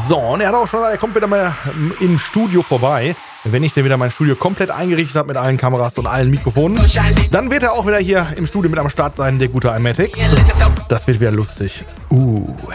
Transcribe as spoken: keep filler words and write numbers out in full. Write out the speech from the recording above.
So, und er hat auch schon gesagt, er kommt wieder mal im Studio vorbei. Wenn ich denn wieder mein Studio komplett eingerichtet habe mit allen Kameras und allen Mikrofonen, dann wird er auch wieder hier im Studio mit am Start sein, der gute iMatix. Das wird wieder lustig. Uh.